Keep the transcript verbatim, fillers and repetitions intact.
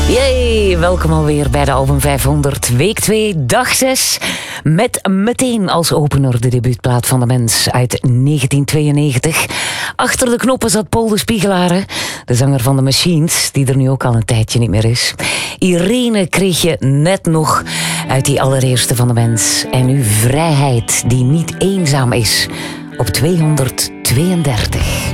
Yay, welkom alweer bij de Album vijfhonderd, week twee, dag zes. Met meteen als opener de debuutplaat van de Mens uit negentien tweeënnegentig. Achter de knoppen zat Paul de Spiegelare, de zanger van de Machines, die er nu ook al een tijdje niet meer is. Irene kreeg je net nog uit die allereerste van de Mens. En nu Vrijheid, die niet eenzaam is, op tweehonderdtweeëndertig.